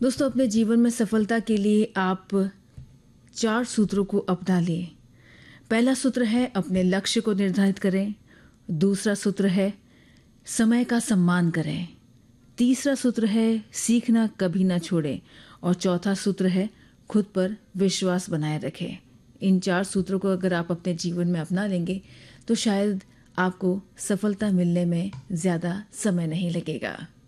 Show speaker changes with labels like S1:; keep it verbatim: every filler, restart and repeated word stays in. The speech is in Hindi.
S1: दोस्तों, अपने जीवन में सफलता के लिए आप चार सूत्रों को अपना लें। पहला सूत्र है अपने लक्ष्य को निर्धारित करें। दूसरा सूत्र है समय का सम्मान करें। तीसरा सूत्र है सीखना कभी ना छोड़ें। और चौथा सूत्र है खुद पर विश्वास बनाए रखें। इन चार सूत्रों को अगर आप अपने जीवन में अपना लेंगे तो शायद आपको सफलता मिलने में ज़्यादा समय नहीं लगेगा।